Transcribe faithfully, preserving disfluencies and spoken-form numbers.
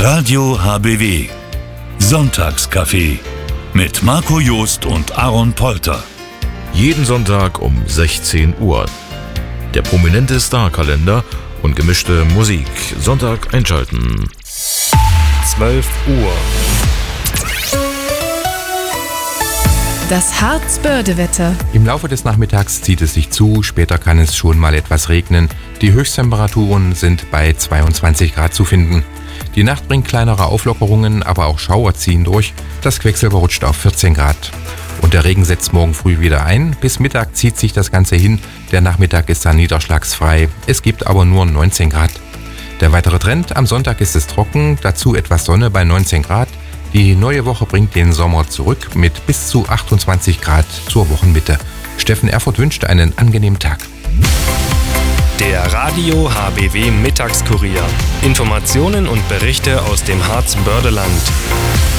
Radio H B W. Sonntagscafé mit Marco Joost und Aaron Polter. Jeden Sonntag um sechzehn Uhr. Der prominente Star-Kalender und gemischte Musik. Sonntag einschalten. zwölf Uhr. Das Harzbörde-Wetter. Im Laufe des Nachmittags zieht es sich zu, später kann es schon mal etwas regnen. Die Höchsttemperaturen sind bei zweiundzwanzig Grad zu finden. Die Nacht bringt kleinere Auflockerungen, aber auch Schauer ziehen durch. Das Quecksilber rutscht auf vierzehn Grad. Und der Regen setzt morgen früh wieder ein. Bis Mittag zieht sich das Ganze hin. Der Nachmittag ist dann niederschlagsfrei. Es gibt aber nur neunzehn Grad. Der weitere Trend: am Sonntag ist es trocken, dazu etwas Sonne bei neunzehn Grad. Die neue Woche bringt den Sommer zurück mit bis zu achtundzwanzig Grad zur Wochenmitte. Steffen Erfurt wünscht einen angenehmen Tag. Der Radio H B W Mittagskurier. Informationen und Berichte aus dem Harzbördeland.